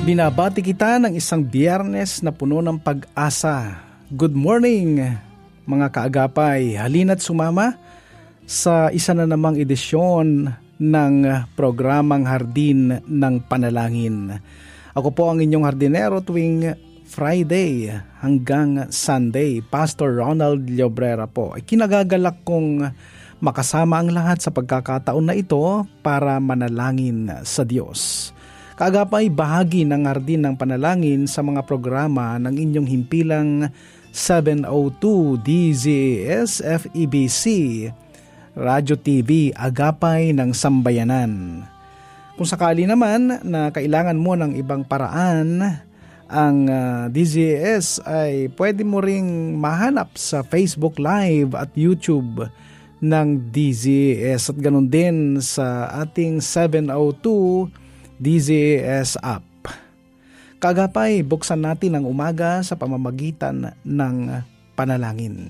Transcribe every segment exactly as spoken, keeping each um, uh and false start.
Binabati kita ng isang Biyernes na puno ng pag-asa. Good morning mga kaagapay. Halina't sumama sa isa na namang edisyon ng programang Hardin ng Panalangin. Ako po ang inyong hardinero tuwing Friday hanggang Sunday. Pastor Ronald Llobrera po. Kinagagalak kong makasama ang lahat sa pagkakataon na ito para manalangin sa Diyos. Kaagapay, bahagi ng Hardin ng Panalangin sa mga programa ng inyong himpilang seven oh two D Z A S F E B C, Radyo T V, Agapay ng Sambayanan. Kung sakali naman na kailangan mo ng ibang paraan, ang uh, D Z A S ay pwede mo ring mahanap sa Facebook Live at YouTube ng D Z A S at ganun din sa ating seven oh two D Z A S app. Kagapay, buksan natin ang umaga sa pamamagitan ng panalangin.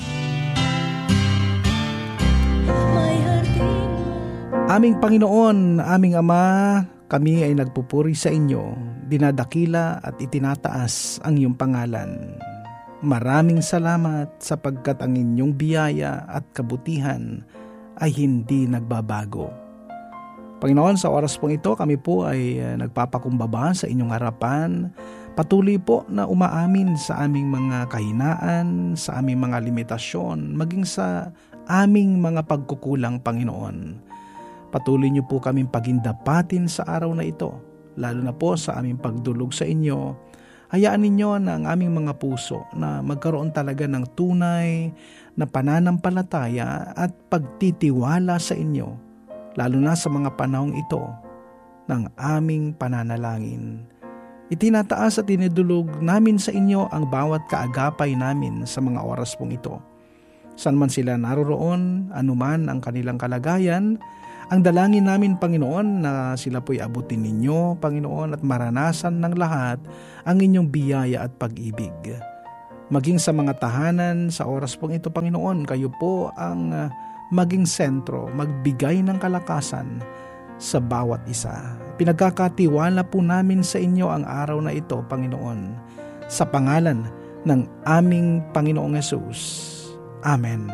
Aming Panginoon, aming Ama, kami ay nagpupuri sa inyo, dinadakila at itinataas ang iyong pangalan. Maraming salamat sapagkat ang inyong biyaya at kabutihan ay hindi nagbabago. Panginoon, sa oras pong ito, kami po ay uh, nagpapakumbaba sa inyong harapan. Patuloy po na umaamin sa aming mga kahinaan, sa aming mga limitasyon, maging sa aming mga pagkukulang, Panginoon. Patuloy niyo po kaming pagindapatin sa araw na ito, lalo na po sa aming pagdulog sa inyo. Hayaan ninyo na ang aming mga puso na magkaroon talaga ng tunay na pananampalataya at pagtitiwala sa inyo, lalo na sa mga panahong ito ng aming pananalangin. Itinataas at tinidulog namin sa inyo ang bawat kaagapay namin sa mga oras pong ito. Saan man sila naroroon, anuman ang kanilang kalagayan, ang dalangin namin, Panginoon, na sila po'y abutin ninyo, Panginoon, at maranasan ng lahat ang inyong biyaya at pag-ibig. Maging sa mga tahanan sa oras pong ito, Panginoon, kayo po ang uh, maging sentro, magbigay ng kalakasan sa bawat isa. Pinagkakatiwala po namin sa inyo ang araw na ito, Panginoon, sa pangalan ng aming Panginoong Hesus. Amen.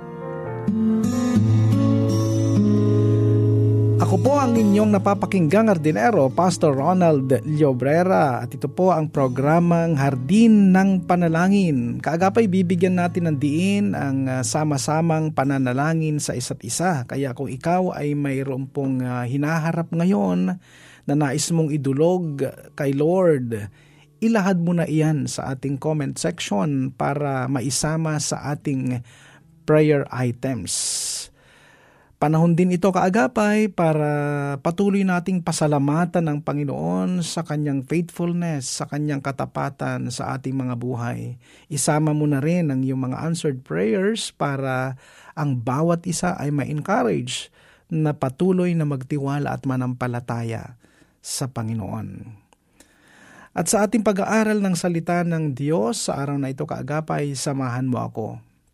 Ako po ang inyong napapakinggang hardinero, Pastor Ronald Llobrera, at ito po ang programang Hardin ng Panalangin. Kaagapay, bibigyan natin ng diin ang uh, sama-samang pananalangin sa isa't isa. Kaya kung ikaw ay mayroon pong uh, hinaharap ngayon na nais mong idulog kay Lord, ilahad mo na iyan sa ating comment section para maisama sa ating prayer items. Panahon din ito, kaagapay, para patuloy nating pasalamatan ng Panginoon sa kanyang faithfulness, sa kanyang katapatan sa ating mga buhay. Isama mo na rin ang iyong mga answered prayers para ang bawat isa ay ma-encourage na patuloy na magtiwala at manampalataya sa Panginoon. At sa ating pag-aaral ng salita ng Diyos sa araw na ito, kaagapay, samahan mo ako.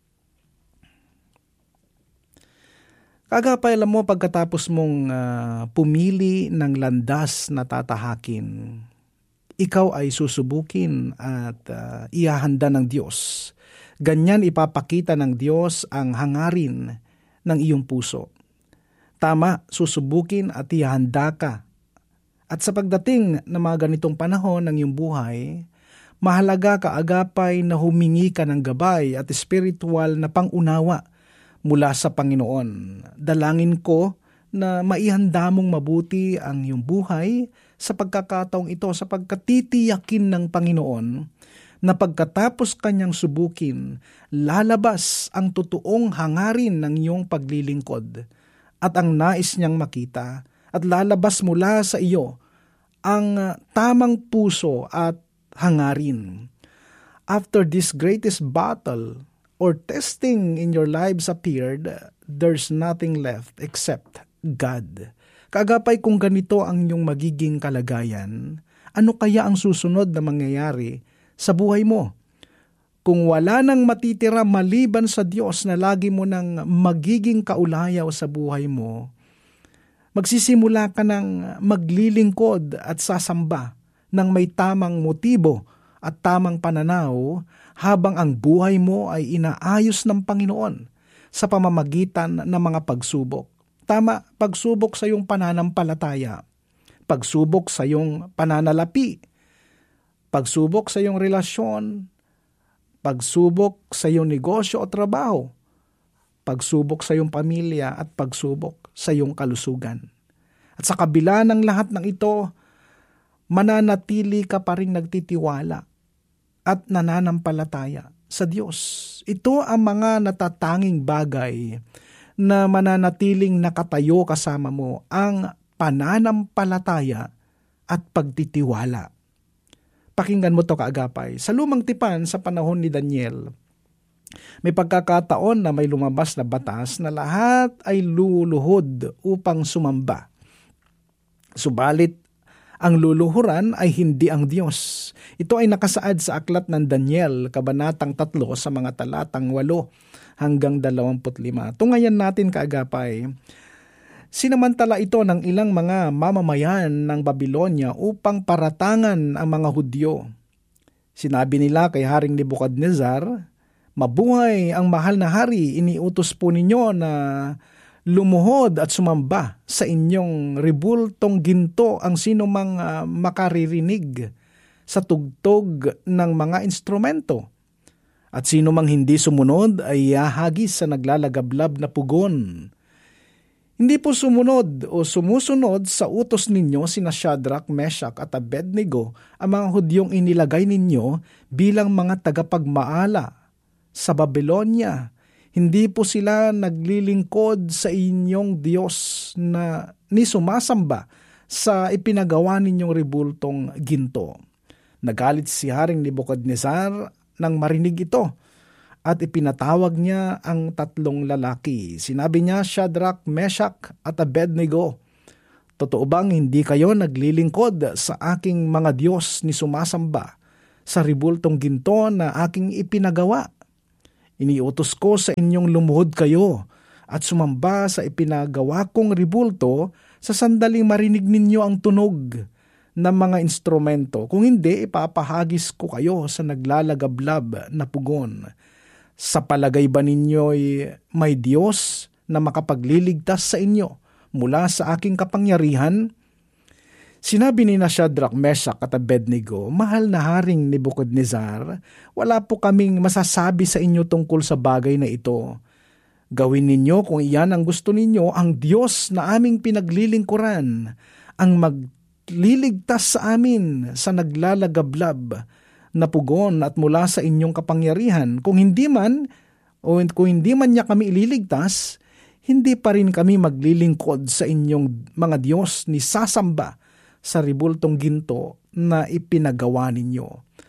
Kaagapay, alam mo, pagkatapos mong uh, pumili ng landas na tatahakin, ikaw ay susubukin at uh, ihahanda ng Diyos. Ganyan ipapakita ng Diyos ang hangarin ng iyong puso. Tama, susubukin at ihahanda ka. At sa pagdating ng mga ganitong panahon ng iyong buhay, mahalaga, kaagapay, na humingi ka ng gabay at spiritual na pangunawa mula sa Panginoon. Dalangin ko na maihanda mong mabuti ang iyong buhay sa pagkakataong ito, sapagkat titiyakin ng Panginoon na pagkatapos kanyang subukin, lalabas ang totoong hangarin ng iyong paglilingkod at ang nais niyang makita, at lalabas mula sa iyo ang tamang puso at hangarin. After this greatest battle or testing in your lives appeared, there's nothing left except God. Kaagapay, kung ganito ang iyong magiging kalagayan, ano kaya ang susunod na mangyayari sa buhay mo? Kung wala nang matitira maliban sa Diyos na lagi mo nang magiging kaulayaw sa buhay mo, magsisimula ka ng maglilingkod at sasamba ng may tamang motibo at tamang pananaw habang ang buhay mo ay inaayos ng Panginoon sa pamamagitan ng mga pagsubok. Tama, pagsubok sa iyong pananampalataya, pagsubok sa iyong pananalapi, pagsubok sa iyong relasyon, pagsubok sa iyong negosyo o trabaho, pagsubok sa iyong pamilya at pagsubok sa iyong kalusugan. At sa kabila ng lahat ng ito, mananatili ka pa rin nagtitiwala at nananampalataya sa Diyos. Ito ang mga natatanging bagay na mananatiling nakatayo kasama mo, ang pananampalataya at pagtitiwala. Pakinggan mo to, kaagapay. Sa lumang tipan sa panahon ni Daniel, may pagkakataon na may lumabas na batas na lahat ay luluhod upang sumamba. Subalit, ang luluhuran ay hindi ang Diyos. Ito ay nakasaad sa aklat ng Daniel, kabanatang tatlo sa mga talatang walo hanggang dalawamput lima. Tungayan natin, kaagapay. Sinamantala ito ng ilang mga mamamayan ng Babylonia upang paratangan ang mga Hudyo. Sinabi nila kay Haring Nebuchadnezzar, "Mabuhay ang mahal na hari, iniutos po ninyo na lumuhod at sumamba sa inyong ribultong ginto ang sino mang uh, makaririnig sa tugtog ng mga instrumento. At sino mang hindi sumunod ay ihahagis sa naglalagablab na pugon. Hindi po sumunod o sumusunod sa utos ninyo sina Shadrach, Meshach at Abednego, ang mga Hudyong inilagay ninyo bilang mga tagapagmaala sa Babylonia. Hindi po sila naglilingkod sa inyong Diyos na ni sumasamba sa ipinagawa ninyong ribultong ginto." Nagalit si Haring Nebuchadnezzar nang marinig ito at ipinatawag niya ang tatlong lalaki. Sinabi niya, "Shadrach, Meshach at Abednego, totoo bang hindi kayo naglilingkod sa aking mga Diyos ni sumasamba sa ribultong ginto na aking ipinagawa? Iniutos ko sa inyong lumuhod kayo at sumamba sa ipinagawa kong ribulto sa sandaling marinig ninyo ang tunog ng mga instrumento. Kung hindi, ipapahagis ko kayo sa naglalagablab na pugon. Sa palagay ba ninyo'y may Diyos na makapagliligtas sa inyo mula sa aking kapangyarihan?" Sinabi ni na Shadrach, Meshach at Abednego, "Mahal na Haring Nebuchadnezzar, wala po kaming masasabi sa inyo tungkol sa bagay na ito. Gawin ninyo kung iyan ang gusto ninyo. Ang Diyos na aming pinaglilingkuran ang magliligtas sa amin sa naglalagablab na pugon at mula sa inyong kapangyarihan. Kung hindi man, o kung hindi man niya kami ililigtas, hindi pa rin kami maglilingkod sa inyong mga Diyos ni sasamba sa ribultong ginto na ipinagawa ninyo."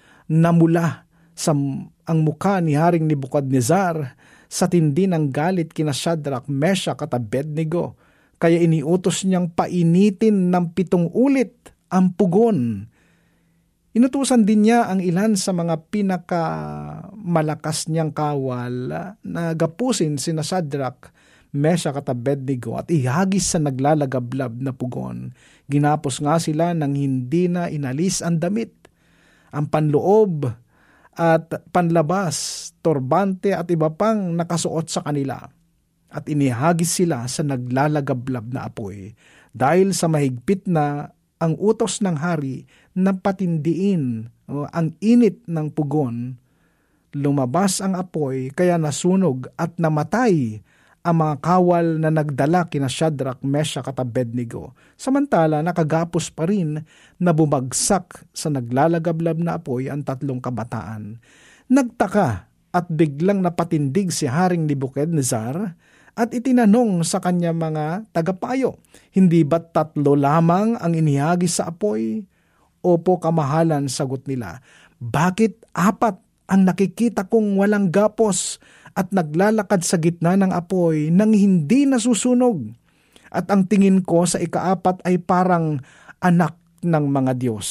Namula sa ang mukha ni Haring Nebuchadnezzar sa tindi ng galit kina Shadrach, Meshach at Abednego, kaya iniutos niyang painitin ng pitong ulit ang pugon. Inutusan din niya ang ilan sa mga pinakamalakas niyang kawal na gapusin sina Shadrach, Meshach at Abednego at ihagis sa naglalagablab na pugon. Ginapos nga sila nang hindi na inalis ang damit, ang panloob at panlabas, turbante at iba pang nakasuot sa kanila. At inihagis sila sa naglalagablab na apoy dahil sa mahigpit na ang utos ng hari na patindiin o, ang init ng pugon. Lumabas ang apoy kaya nasunog at namatay ang mga kawal na nagdala kina Shadrach, Meshach at Abednego. Samantala, nakagapos pa rin na bumagsak sa naglalagablab na apoy ang tatlong kabataan. Nagtaka at biglang napatindig si Haring Nebuchadnezzar at itinanong sa kanya mga tagapayo, "Hindi ba't tatlo lamang ang inihagis sa apoy?" "Opo, kamahalan," sagot nila. "Bakit apat ang nakikita kong walang gapos at naglalakad sa gitna ng apoy nang hindi nasusunog? At ang tingin ko sa ikaapat ay parang anak ng mga Diyos."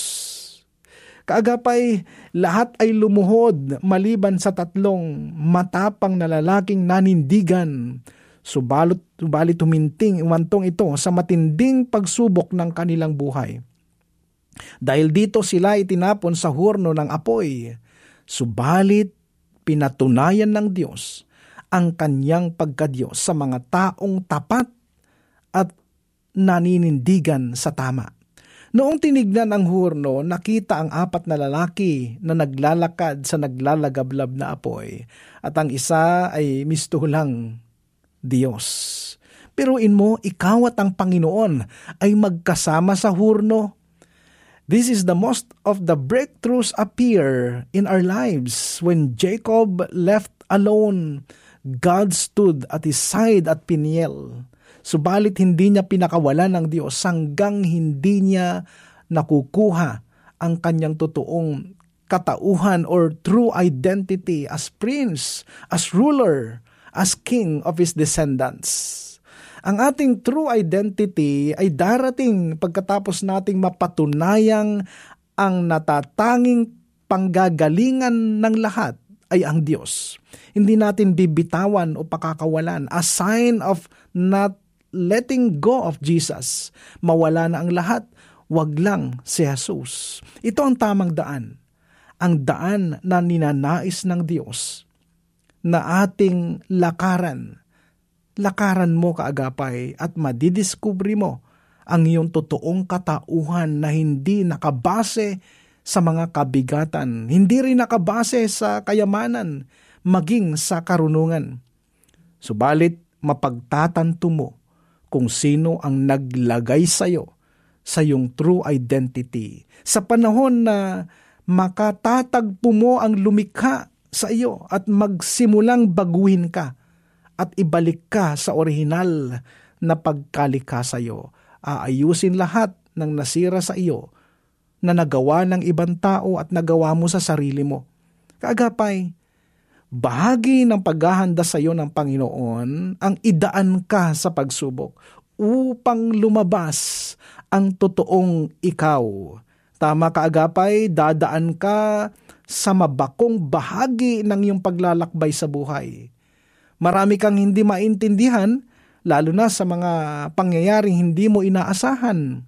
Kaagapay, lahat ay lumuhod maliban sa tatlong matapang na lalaking nanindigan. Subalit, subalit huminting umantong ito sa matinding pagsubok ng kanilang buhay. Dahil dito sila itinapon sa hurno ng apoy. Subalit pinatunayan ng Diyos ang kanyang pagkadiyos sa mga taong tapat at naninindigan sa tama. Noong tinignan ang hurno, nakita ang apat na lalaki na naglalakad sa naglalagablab na apoy, at ang isa ay mistulang Diyos. Piruin mo, ikaw at ang Panginoon ay magkasama sa hurno. This is the most of the breakthroughs appear in our lives. When Jacob left alone, God stood at his side at Peniel. Subalit hindi niya pinakawalan ng Diyos hanggang hindi niya nakukuha ang kanyang totoong katauhan or true identity as prince, as ruler, as king of his descendants. Ang ating true identity ay darating pagkatapos nating mapatunayang ang natatanging panggagalingan ng lahat ay ang Diyos. Hindi natin bibitawan o pakakawalan. A sign of not letting go of Jesus. Mawala na ang lahat, wag lang si Jesus. Ito ang tamang daan. Ang daan na ninanais ng Diyos na ating lakaran. Lakaran mo, kaagapay, at madidiskubre mo ang iyong totoong katauhan na hindi nakabase sa mga kabigatan, hindi rin nakabase sa kayamanan, maging sa karunungan. Subalit, mapagtatanto mo kung sino ang naglagay sa iyo sa iyong true identity. Sa panahon na makatatagpo mo ang lumikha sa iyo at magsimulang baguhin ka at ibalik ka sa orihinal na pagkalikha sa iyo, aayusin lahat ng nasira sa iyo na nagawa ng ibang tao at nagawa mo sa sarili mo. Kaagapay, bahagi ng paghahanda sa iyo ng Panginoon ang idaan ka sa pagsubok upang lumabas ang totoong ikaw. Tama, kaagapay, dadaan ka sa mabakong bahagi ng iyong paglalakbay sa buhay. Marami kang hindi maintindihan, lalo na sa mga pangyayaring hindi mo inaasahan.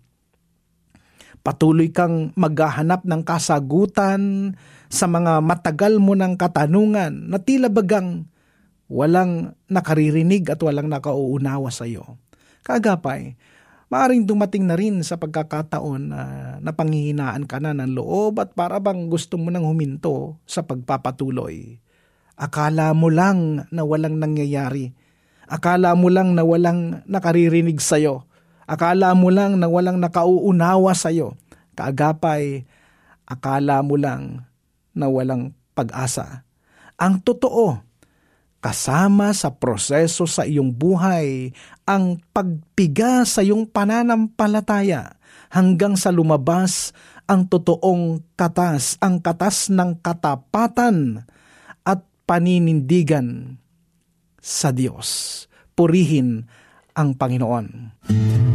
Patuloy kang maghahanap ng kasagutan sa mga matagal mo ng katanungan na tila bagang walang nakaririnig at walang nakauunawa sa iyo. Kaagapay, maaaring dumating na rin sa pagkakataon na napanghihinaan ka na ng loob at para bang gusto mo nang huminto sa pagpapatuloy. Akala mo lang na walang nangyayari. Akala mo lang na walang nakaririnig sa iyo. Akala mo lang na walang nakauunawa sa iyo. Kaagapay, akala mo lang na walang pag-asa. Ang totoo, kasama sa proseso sa iyong buhay, ang pagpiga sa iyong pananampalataya hanggang sa lumabas ang totoong katas, ang katas ng katapatan at paninindigan sa Diyos. Purihin ang Panginoon.